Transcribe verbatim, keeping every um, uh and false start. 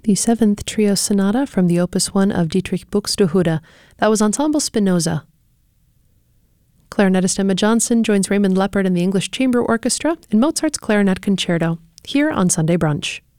The seventh trio sonata from the Opus one of Dietrich Buxtehude. That was Ensemble Spinoza. Clarinetist Emma Johnson joins Raymond Leppard and the English Chamber Orchestra in Mozart's Clarinet Concerto, here on Sunday Brunch.